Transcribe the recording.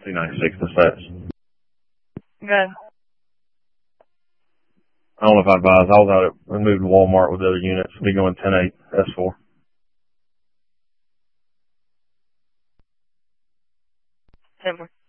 296 to sets. Good. I don't know if I advise. I was out at moved to Walmart with the other units. Be going 10-8 S4. Super.